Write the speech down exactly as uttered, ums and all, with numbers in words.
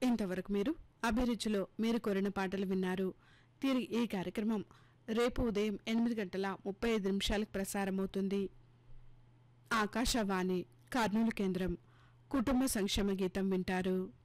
ఇంతవరకు మీరు అభిరుచిలో మీరు కోరిన పాటలు విన్నారు. తిరిగి ఈ కార్యక్రమం రేపు ఉదయం ఎనిమిది గంటల ముప్పై ఐదు నిమిషాలకు ప్రసారమవుతుంది. ఆకాశవాణి కర్నూలు కేంద్రం కుటుంబ సంక్షేమ గీతం వింటారు.